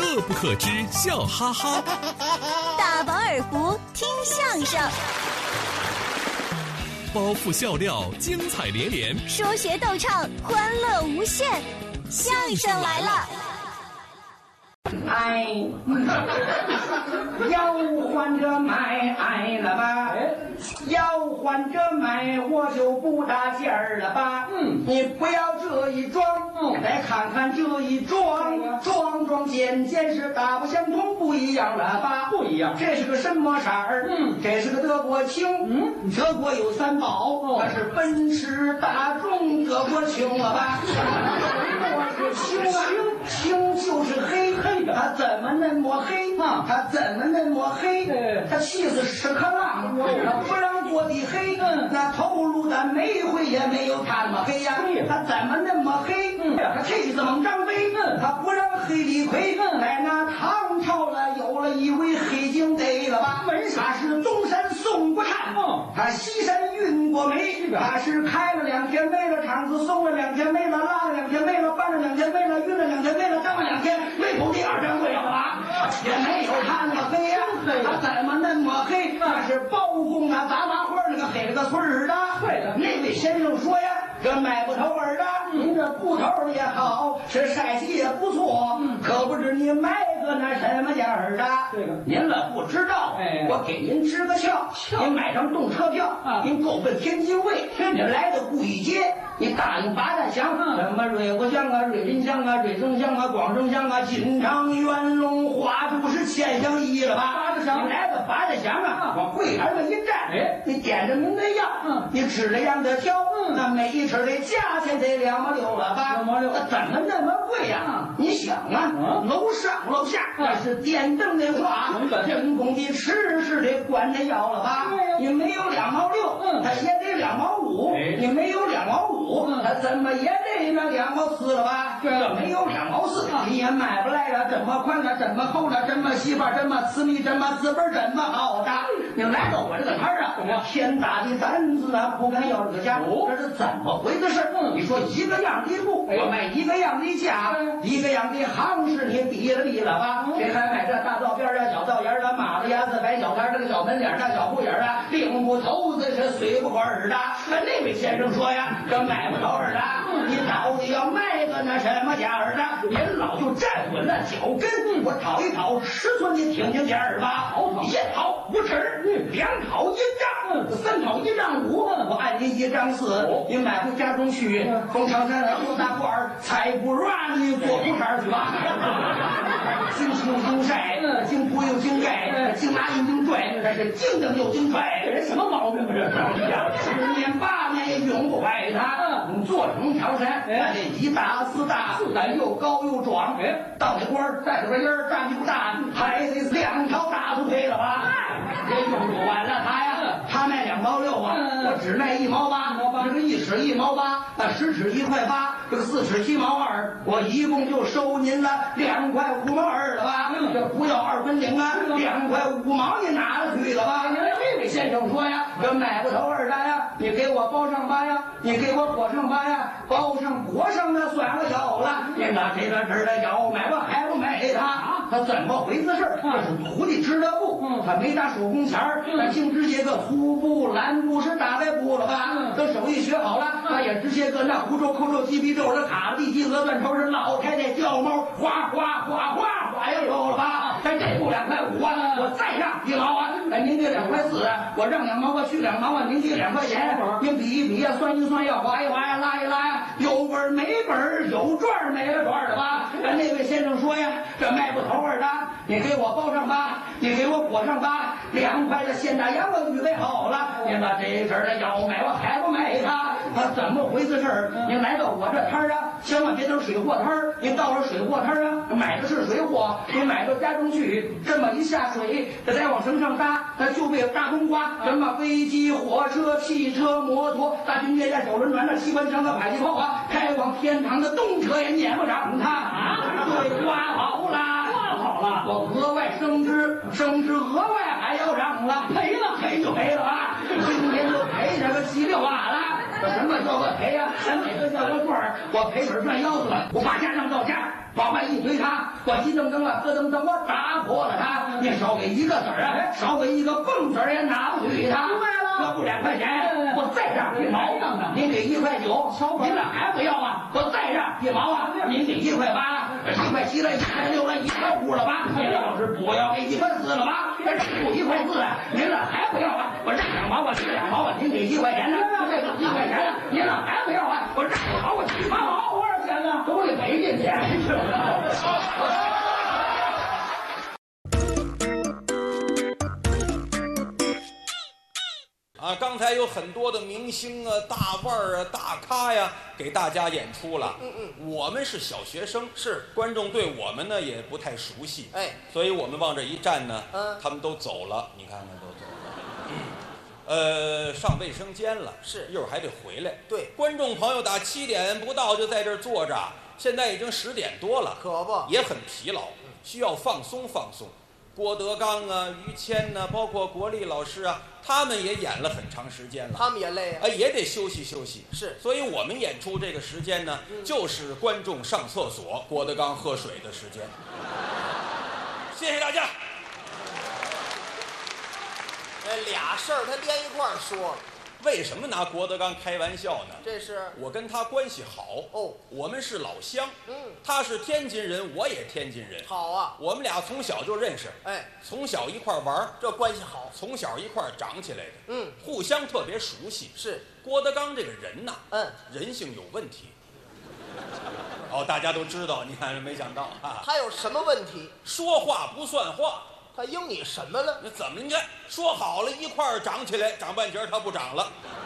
乐不可支，笑哈哈。 大饱耳福，听相声。 包袱笑料，精彩连连； 说学逗唱，欢乐无限。相声来了！ 哎，要换着买了吧？要换着买，我就不搭劲儿了吧？你不要这一装，再看看这一装，装件是大不相同，不一样了吧？不一样。这是个什么色儿？这是个德国青。德国有三宝，它是奔驰、大众、德国青了吧？我是青啊，青就是黑。他怎么那么黑？他怎么那么黑？他气死屎壳郎，他不让过的黑。那头颅的煤灰也没有他那么黑呀。他怎么那么黑？他气死猛张飞，他不让黑李逵。在那唐朝了，有了一位黑警得了吧？他是东山宋国禅，他西山运过煤，他是开了2天煤了，厂子送了2天煤了，拉了2天煤了，搬了2天煤了，运了2天煤了，张了2天煤口第2张贵了吧？也没有他那么黑呀，他怎么那么黑？那是包公啊，杂花花那个黑了个村儿的。对的，那位先生说呀，这买不头儿的，您这布头也好，是晒洗也不错，可不知你买个那什么价儿的？这个您了不知道，我给您支个窍，您买张动车票，您够奔天津卫，您来到故意街，你答应八大乡，什么瑞国乡啊、瑞林乡啊、瑞增乡啊、广州乡啊、锦昌、元龙、花都是千乡一了吧？八大乡，你来到八大乡啊，往柜台上一站，你点着您的药，你指着样的挑，那每一尺的价钱得2毛6了吧？2毛6，那怎么那么贵呀？你想啊，楼上楼下那是电灯的话，人工的吃是得管着要了吧？你没有2毛6，他也得2毛5，你没有2毛5，他怎么也得那2毛4了吧？这没有2毛4，你也买不来了，这么宽了，这么厚了，这么细吧，这么私密，这么资本，这么好的。你来到我这个摊儿啊，天大的胆子啊，不敢要这个价，这是怎么回事？你说一个样的布，我卖一个样的价，一个样的行市，你比了吧？谁还买这大道边啊、小道沿啊、马子牙子、白小摊这个小门脸大小不眼啊，领不头子是随不儿的。那位先生说呀，这买不头儿的，你到底要卖个那什么价儿的？您老就站稳了脚跟，我讨一讨尺寸，你听听价儿吧。1讨5尺，2讨1丈，3讨1丈5，我按您1丈4，你买回家中去，从长山上有大罐儿，才不让你做裤衩去吧。经青经晒，经铺又经盖，经拿又经拽，这是经蹬又经拽，这人什么毛病啊？这10年8年也永不坏他。做成长山，那得1大4大，4大又高又壮，到那官儿带着个音儿，站不大，还得2条大腿配了吧？也用不完了他呀，他卖2毛6啊，我只卖1毛8，这个1尺1毛8，那10尺1块8，这个4尺7毛2，我一共就收您了2块5毛2了吧？这不要2分领啊，2块5毛你拿了去了吧？这位先生说呀，这买不头儿的呀，你给我包上吧呀，你给我裹上吧呀，包上裹上那算了有了，你拿这个这的要买我还不买他怎么回事？这是土地织的布，他没打手工钱儿，他净直接个粗布、蓝布是大白布了吧？这手艺学好了，他也直接个那胡诌、扣诌、鸡皮皱的卡地鸡鹅断头是老太太掉毛，哗哗哗哗哗又有了吧？这布2块5啊，我再让1毛啊，您给2块4，我让2毛，我去2毛啊，您给2块钱，您比一比呀，算一算，要划一划呀，拉一拉呀，有本儿没本儿，有赚儿没了赚儿的吧？那位先生说呀，这卖不头儿的，你给我包上吧，你给我裹上吧，2块的现大洋我预备好了，您把这事儿的要买我还不买他怎么回事？您来到我这摊儿啊，千万别等水货摊儿，您到了水货摊儿啊，买的是水货，您买到家中去，这么一下水，这再往绳上搭，那就被大冬瓜，什么飞机、火车、汽车、摩托、大军列战、小轮船、那机关枪的迫击炮啊，开往天堂的动车也撵不上它对，刮好了，我额外升职额外还要涨了，赔就赔了啊，今天就赔这个7、6瓦了。什么叫个赔呀？咱每个叫个赚儿，我赔本赚腰子了，我把价让到价。 往外一推他，我急噔噔了，咯噔噔，我打破了他。你少给一个子儿啊，少给一个蹦子儿也拿不去他。 明白了， 这不2块钱，我再让1毛，您给1块9，您这还不要啊？我再让1毛啊，您给1块8，1块7了，1块6了，1块5了吧？您要是不要给1块4了吧？这不1块4了，您这还不要啊？我让2毛，我给2毛啊，您给1块钱呢？这个1块钱呢，您这还不要啊？我让2毛，我7毛，多少钱呢？都得赔进去。 刚才有很多的明星啊、大腕儿啊、大咖呀，给大家演出了。我们是小学生， 是观众对我们呢也不太熟悉， 哎， 所以我们往这一站呢，他们都走了，你看看都走了。上卫生间了， 是一会儿还得回来。 对， 观众朋友打7点不到就在这儿坐着，现在已经10点多了， 可不也很疲劳，需要放松放松。郭德纲啊、于谦呐、包括国立老师啊，他们也演了很长时间了， 他们也累啊， 也得休息休息。 是， 所以我们演出这个时间呢，就是观众上厕所、郭德纲喝水的时间。谢谢大家。 俩事儿他连一块儿说了， 为什么拿郭德纲开玩笑呢？ 这是我跟他关系好哦， 我们是老乡，他是天津人，我也天津人， 好啊， 我们俩从小就认识，从小一块玩， 这关系好， 从小一块长起来的，互相特别熟悉。 是郭德纲这个人呐，人性有问题。大家都知道，你看没想到啊， 他有什么问题？ 说话不算话。 他应你什么了？ 那怎么？你看说好了一块儿长起来，长半截他不长了，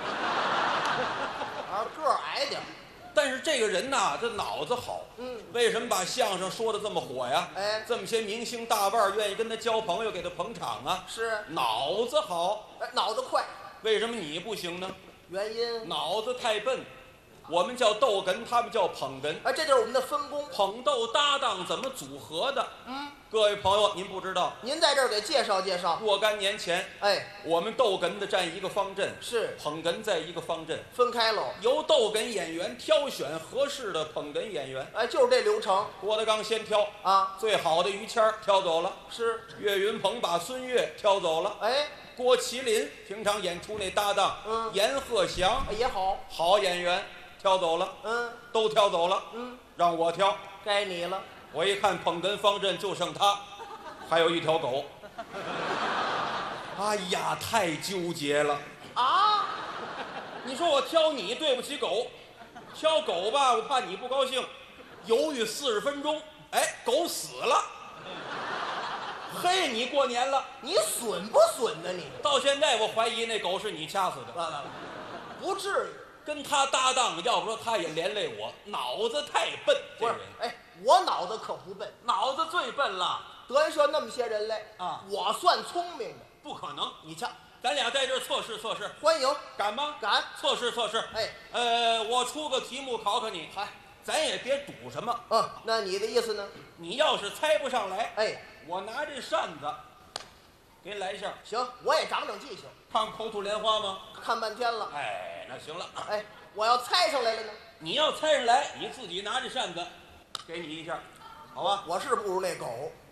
个儿矮点。 但是这个人呐，这脑子好。为什么把相声说的这么火呀？这么些明星大腕儿愿意跟他交朋友，给他捧场啊？ 是脑子好， 脑子快。 为什么你不行呢？ 原因脑子太笨。我们叫逗哏，他们叫捧哏。 这就是我们的分工， 捧逗搭档怎么组合的？各位朋友，您不知道， 您在这儿给介绍介绍。 若干年前，我们逗哏的站一个方阵， 是捧哏在一个方阵， 分开喽。 由逗哏演员挑选合适的捧哏演员， 就是这流程。 郭德纲先挑啊， 最好的于谦挑走了， 是岳云鹏把孙越挑走了，郭麒麟平常演出那搭档，阎鹤祥也好演员。挑走了，都挑走了，让我挑， 该你了。 我一看捧哏方阵就剩他，还有一条狗。哎呀，太纠结了啊！ 你说我挑你对不起狗，挑狗吧，我怕你不高兴，犹豫40分钟，狗死了。嘿，你过年了， 你损不损呢？你到现在我怀疑那狗是你掐死的。 不至于。 跟他搭档，要不说他也连累我，脑子太笨。 不是，我脑子可不笨， 脑子最笨了。 德云社那么些人来啊，我算聪明的。 不可能， 你瞧， 咱俩在这儿测试测试， 欢迎， 敢吗？ 敢， 测试测试。我出个题目考考你，咱也别赌什么。 那你的意思呢？ 你要是猜不上来，我拿这扇子给你来一下。 行，我也长长记性。 看口吐莲花吗？ 看半天了。 那行了。 我要猜上来了呢？ 你要猜上来，你自己拿着扇子，给你一下，好吧？ 我是不如那狗。